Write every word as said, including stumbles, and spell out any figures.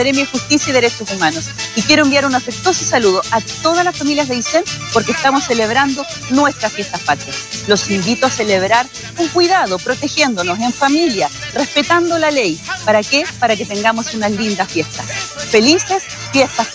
Gremio Justicia y Derechos Humanos. Y quiero enviar un afectuoso saludo a todas las familias de Aysén porque estamos celebrando nuestras fiestas patrias. Los invito a celebrar con cuidado, protegiéndonos en familia, respetando la ley. ¿Para qué? Para que tengamos unas lindas fiestas. Felices fiestas.